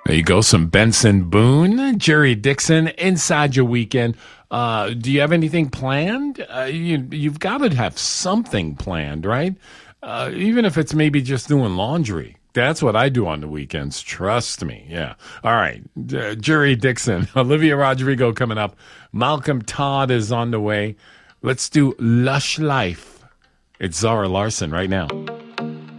There you go. Some Benson Boone, Jerry Dixon, inside your weekend. Do you have anything planned? You've got to have something planned, right? Even if it's maybe just doing laundry. That's what I do on the weekends. Trust me. Yeah. All right. Jerry Dixon, Olivia Rodrigo coming up. Malcolm Todd is on the way. Let's do Lush Life. It's Zara Larson right now.